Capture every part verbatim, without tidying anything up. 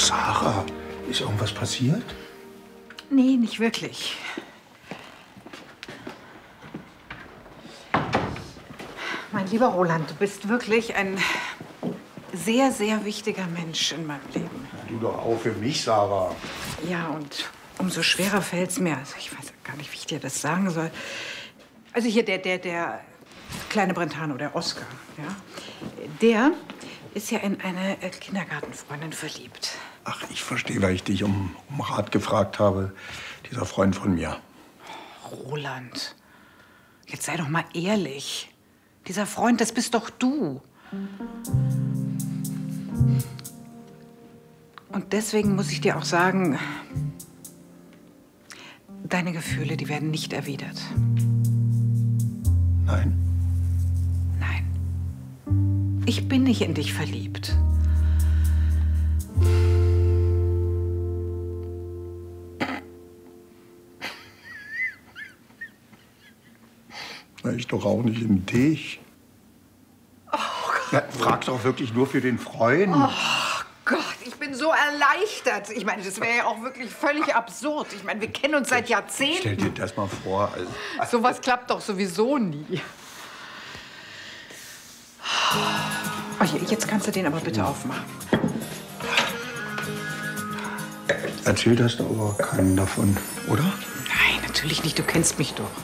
Sarah, ist irgendwas passiert? Nee, nicht wirklich. Mein lieber Roland, du bist wirklich ein sehr, sehr wichtiger Mensch in meinem Leben. Ja, du doch auch für mich, Sarah. Ja, und umso schwerer fällt es mir. Also ich weiß gar nicht, wie ich dir das sagen soll. Also hier der, der, der kleine Brentano, der Oscar, ja, der ist ja in eine Kindergartenfreundin verliebt. Ach, ich verstehe, weil ich dich um, um Rat gefragt habe. Dieser Freund von mir. Roland, jetzt sei doch mal ehrlich. Dieser Freund, das bist doch du. Und deswegen muss ich dir auch sagen, deine Gefühle, die werden nicht erwidert. Nein? Nein. Ich bin nicht in dich verliebt. Na, ich doch auch nicht in dich. Oh Na, frag doch wirklich nur für den Freund. Oh Gott, ich bin so erleichtert. Ich meine, das wäre ja auch wirklich völlig absurd. Ich meine, wir kennen uns seit Jahrzehnten. Stell dir das mal vor. Also, Sowas klappt doch sowieso nie. Oh, jetzt kannst du den aber bitte aufmachen. Erzählt hast du aber keinen davon, oder? Nein, natürlich nicht. Du kennst mich doch.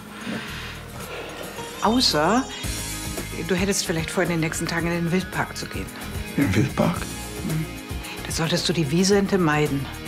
Außer, du hättest vielleicht vor, in den nächsten Tagen in den Wildpark zu gehen. Im Wildpark? Da solltest du die Wiesente meiden.